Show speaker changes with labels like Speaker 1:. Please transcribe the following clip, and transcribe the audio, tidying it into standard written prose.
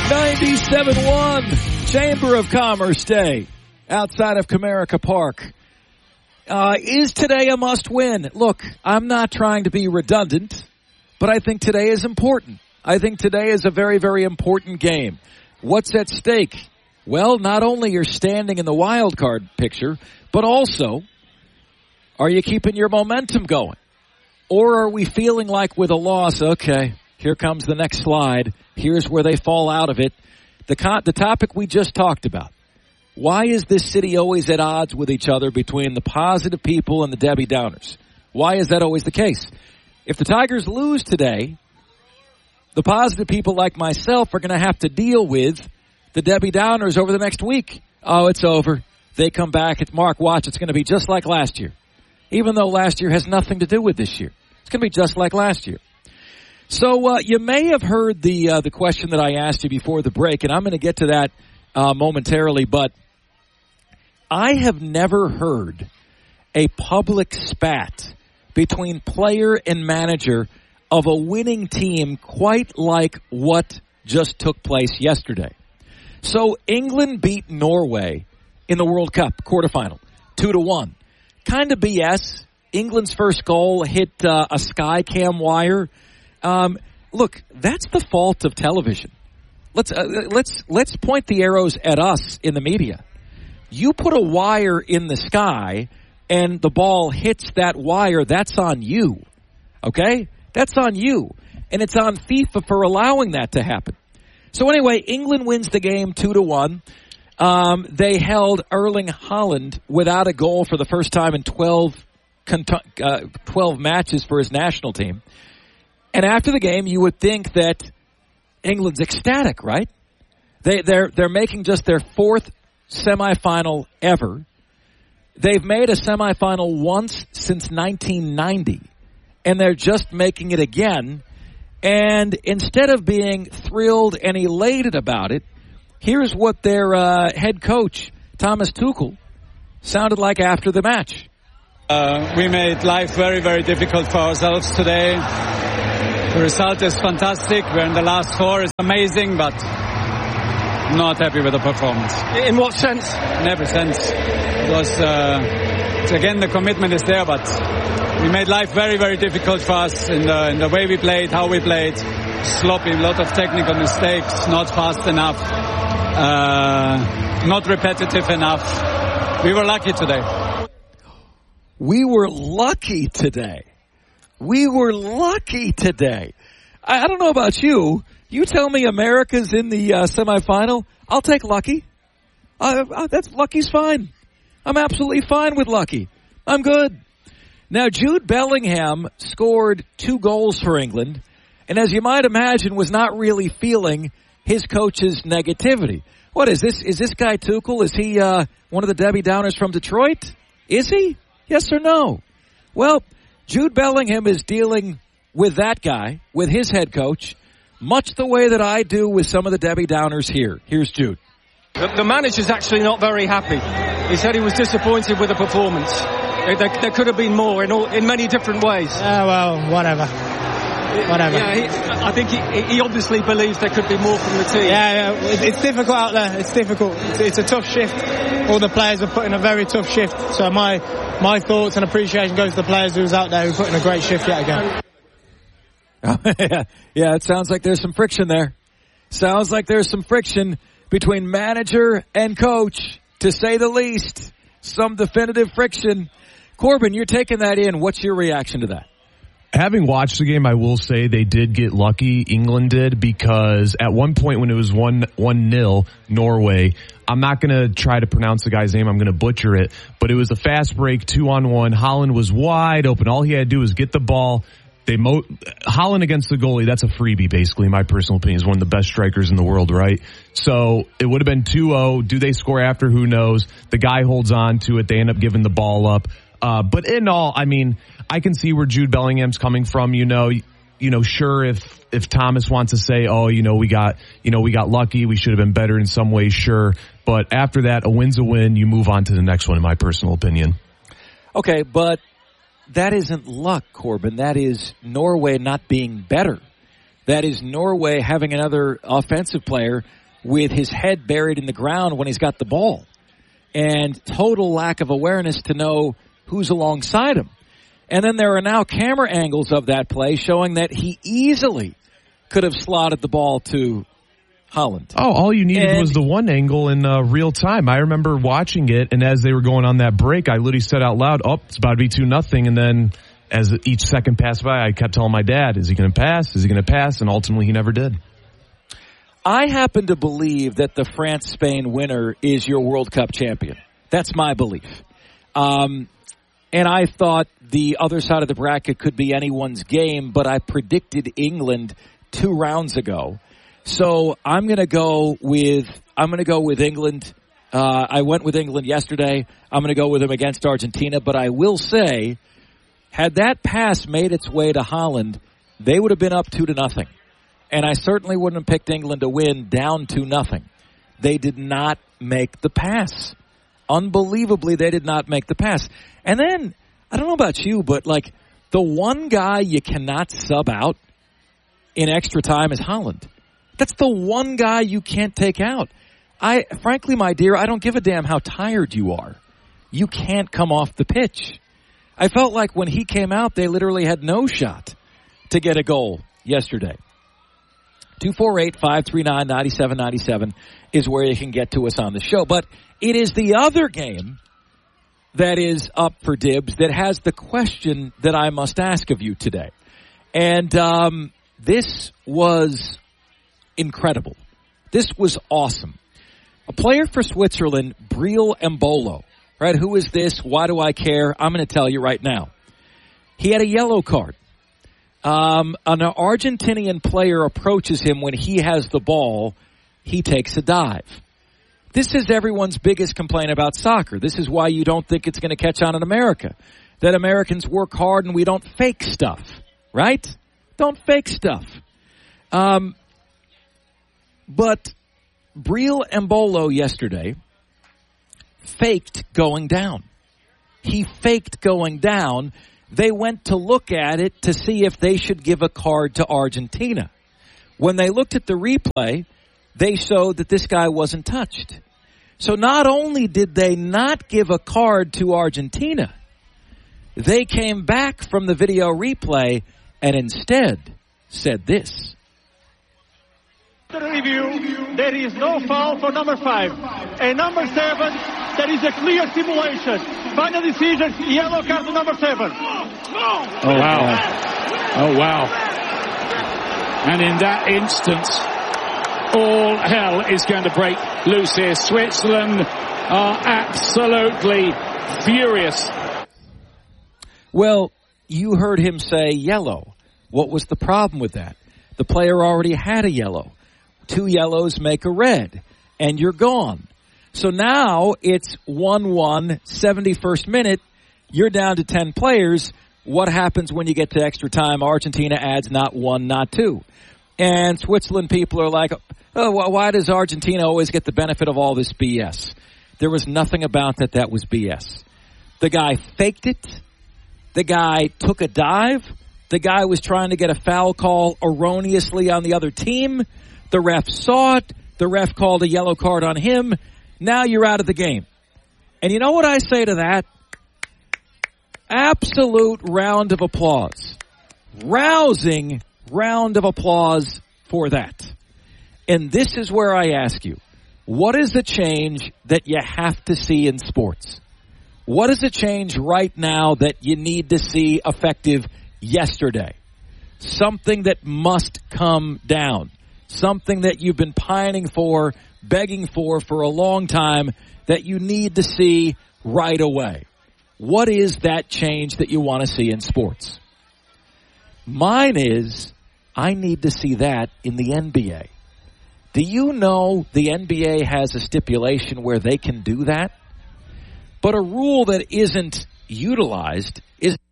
Speaker 1: 97.1 Chamber of Commerce Day outside of Comerica Park. Is today a must-win? Look, I'm not trying to be redundant, but I think today is important. I think today is a very, very important game. What's at stake? Well, not only you're standing in the wild card picture, but also, are you keeping your momentum going? Or are we feeling like with a loss, okay, here comes the next slide. Here's where they fall out of it. The topic we just talked about. Why is this city always at odds with each other between the positive people and the Debbie Downers? Why is that always the case? If the Tigers lose today, the positive people like myself are going to have to deal with the Debbie Downers over the next week. Oh, it's over. They come back. It's Mark, watch. It's going to be just like last year. Even though last year has nothing to do with this year. It's going to be just like last year. So you may have heard the question that I asked you before the break, and I'm going to get to that momentarily, but I have never heard a public spat between player and manager of a winning team quite like what just took place yesterday. So England beat Norway in the World Cup quarterfinal, 2-1. Kind of BS. England's first goal hit a Skycam wire. Look, that's the fault of television. Let's point the arrows at us in the media. You put a wire in the sky and the ball hits that wire, that's on you. Okay? That's on you. And it's on FIFA for allowing that to happen. So anyway, England wins the game 2-1. They held Erling Haaland without a goal for the first time in 12 matches for his national team. And after the game, you would think that England's ecstatic, right? They're making just their fourth semifinal ever. They've made a semifinal once since 1990, and they're just making it again. And instead of being thrilled and elated about it, here's what their head coach, Thomas Tuchel, sounded like after the match.
Speaker 2: We made life very, very difficult for ourselves today. The result is fantastic. We're in the last four. It's amazing, but not happy with the performance.
Speaker 3: In what sense?
Speaker 2: In every sense. Because, again, the commitment is there, but we made life very, very difficult for us in the way we played, how we played. Sloppy, a lot of technical mistakes, not fast enough, not repetitive enough. We were lucky today.
Speaker 1: We were lucky today. We were lucky today. I don't know about you. You tell me America's in the semifinal, I'll take lucky. That's lucky's fine. I'm absolutely fine with lucky. I'm good. Now, Jude Bellingham scored 2 goals for England, and as you might imagine, was not really feeling his coach's negativity. What is this? Is this guy Tuchel? Is he one of the Debbie Downers from Detroit? Is he? Yes or no? Well, Jude Bellingham is dealing with that guy, with his head coach, much the way that I do with some of the Debbie Downers here. Here's Jude.
Speaker 3: The manager's actually not very happy. He said he was disappointed with the performance. There could have been more in many different ways.
Speaker 4: Well, whatever.
Speaker 3: Yeah, I think he obviously believes there could be more from the team.
Speaker 4: Yeah, it's difficult out there. It's difficult. It's a tough shift. All the players are putting a very tough shift. So my thoughts and appreciation goes to the players who's out there who are putting a great shift yet again.
Speaker 1: Yeah, it sounds like there's some friction there. Sounds like there's some friction between manager and coach, to say the least. Some definitive friction. Corbin, you're taking that in. What's your reaction to that?
Speaker 5: Having watched the game, I will say they did get lucky. England did, because at one point when it was 1-0 Norway, I'm not going to try to pronounce the guy's name. I'm going to butcher it. But it was a fast break, 2-on-1. Haaland was wide open. All he had to do was get the ball. Haaland against the goalie, that's a freebie, basically, in my personal opinion. He's one of the best strikers in the world, right? So it would have been 2-0. Do they score after? Who knows? The guy holds on to it. They end up giving the ball up. But in all, I mean, I can see where Jude Bellingham's coming from. Sure, if Thomas wants to say, we got lucky, we should have been better in some ways, sure. But after that, a win's a win. You move on to the next one, in my personal opinion.
Speaker 1: Okay, but that isn't luck, Corbin. That is Norway not being better that is Norway having another offensive player with his head buried in the ground when he's got the ball. And total lack of awareness to know who's alongside him. And then there are now camera angles of that play showing that he easily could have slotted the ball to Holland.
Speaker 5: Oh, all you needed was the one angle in real time. I remember watching it, and as they were going on that break, I literally said out loud, it's about to be 2-0. And then as each second passed by, I kept telling my dad, is he going to pass? Is he going to pass? And ultimately, he never did.
Speaker 1: I happen to believe that the France-Spain winner is your World Cup champion. That's my belief. And I thought the other side of the bracket could be anyone's game, but I predicted England 2 rounds ago. So I'm going to go with England. I went with England yesterday. I'm going to go with them against Argentina, but I will say, had that pass made its way to Holland, they would have been up 2-0. And I certainly wouldn't have picked England to win down 2-0. They did not make the pass. Unbelievably, they did not make the pass. And then, I don't know about you, but like the one guy you cannot sub out in extra time is Holland. That's the one guy you can't take out. Frankly, my dear, I don't give a damn how tired you are. You can't come off the pitch. I felt like when he came out, they literally had no shot to get a goal yesterday. 248-539-9797 is where you can get to us on the show. But it is the other game that is up for dibs that has the question that I must ask of you today. And this was incredible. This was awesome. A player for Switzerland, Breel Embolo. Right? Who is this? Why do I care? I'm going to tell you right now. He had a yellow card. An Argentinian player approaches him when he has the ball. He takes a dive. This is everyone's biggest complaint about soccer. This is why you don't think it's going to catch on in America. That Americans work hard and we don't fake stuff. Right? Don't fake stuff. But Breel Embolo yesterday faked going down. He faked going down. They went to look at it to see if they should give a card to Argentina. When they looked at the replay, they showed that this guy wasn't touched. So not only did they not give a card to Argentina, they came back from the video replay and instead said this.
Speaker 6: The review, there is no foul for number 5. And number 7, there is a clear simulation. Final decision, yellow card to number 7.
Speaker 7: Oh, wow. Oh, wow. And in that instance, all hell is going to break loose here. Switzerland are absolutely furious.
Speaker 1: Well, you heard him say yellow. What was the problem with that? The player already had a yellow. 2 yellows make a red, and you're gone. So now it's 1-1, 71st minute. You're down to 10 players. What happens when you get to extra time? Argentina adds not 1, not 2. And Switzerland people are like, oh, why does Argentina always get the benefit of all this BS? There was nothing about that was BS. The guy faked it. The guy took a dive. The guy was trying to get a foul call erroneously on the other team. The ref saw it. The ref called a yellow card on him. Now you're out of the game. And you know what I say to that? Absolute round of applause. Rousing round of applause for that. And this is where I ask you, what is the change that you have to see in sports? What is the change right now that you need to see effective yesterday? Something that must come down. Something that you've been pining for, begging for a long time that you need to see right away. What is that change that you want to see in sports? Mine is, I need to see that in the NBA. Do you know the NBA has a stipulation where they can do that? But a rule that isn't utilized is